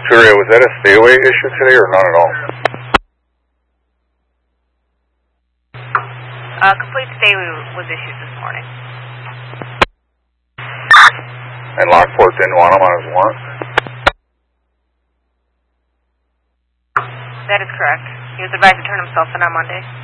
Turia, was that a stay-away issue today or not at all? Complete stay was issued this morning. And Lockport didn't want him on his warrant? That is correct. He was advised to turn himself in on Monday.